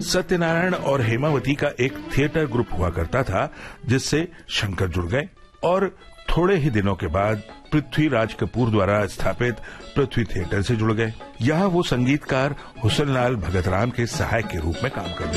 सत्यनारायण और हेमावती का एक थिएटर ग्रुप हुआ करता था, जिससे शंकर जुड़ गए और थोड़े ही दिनों के बाद पृथ्वीराज कपूर द्वारा स्थापित पृथ्वी थिएटर से जुड़ गए। यहाँ वो संगीतकार हुसनलाल भगतराम के सहायक के रूप में काम करते